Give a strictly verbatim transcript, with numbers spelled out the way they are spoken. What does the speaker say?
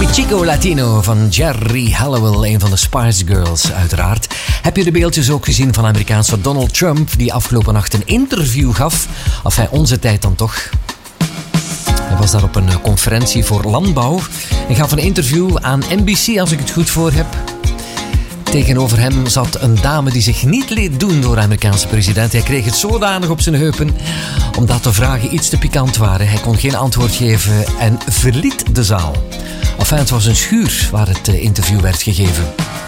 Chico Latino van Jerry Halliwell, een van de Spice Girls uiteraard. Heb je de beeldjes ook gezien van Amerikaanse Donald Trump, die afgelopen nacht een interview gaf? Enfin, onze tijd dan toch. Hij was daar op een conferentie voor landbouw en gaf een interview aan N B C, als ik het goed voor heb. Tegenover hem zat een dame die zich niet liet doen door de Amerikaanse president. Hij kreeg het zodanig op zijn heupen, omdat de vragen iets te pikant waren. Hij kon geen antwoord geven en verliet de zaal. Enfin, het was een schuur waar het interview werd gegeven.